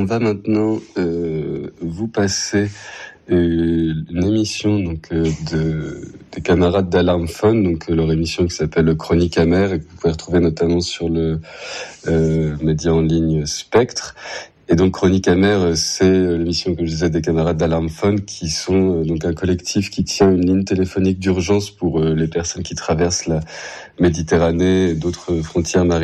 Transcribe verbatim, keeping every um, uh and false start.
va maintenant euh, vous passer euh, une émission donc euh, de des camarades d'Alarm Phone, donc euh, leur émission qui s'appelle Chronique amère et que vous pouvez retrouver notamment sur le euh, média en ligne Spectre. Et donc Chronique amère, c'est l'émission que je disais des camarades d'Alarm Phone, qui sont donc un collectif qui tient une ligne téléphonique d'urgence pour les personnes qui traversent la Méditerranée et d'autres frontières maritimes